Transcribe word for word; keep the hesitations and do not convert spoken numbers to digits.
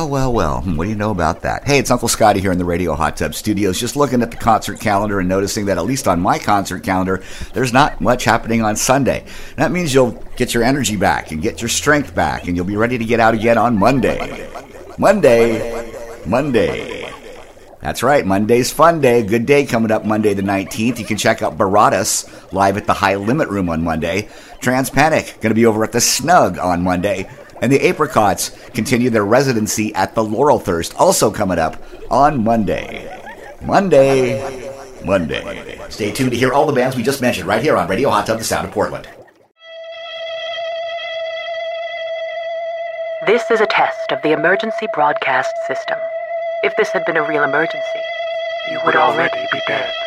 Well, well, well. Hmm, what do you know about that? Hey, it's Uncle Scotty here in the Radio Hot Tub Studios, just looking at the concert calendar and noticing that at least on my concert calendar, there's not much happening on Sunday. That means you'll get your energy back and get your strength back, and you'll be ready to get out again on Monday. Monday. Monday. That's right, Monday's fun day. Good day coming up Monday the nineteenth. You can check out Baratas live at the High Limit Room on Monday. Transpanic going to be over at the Snug on Monday. And the Apricots continue their residency at the Laurel Thirst, also coming up on Monday. Monday. Monday. Stay tuned to hear all the bands we just mentioned right here on Radio Hot Tub, the sound of Portland. This is a test of the emergency broadcast system. If this had been a real emergency, you would already be dead.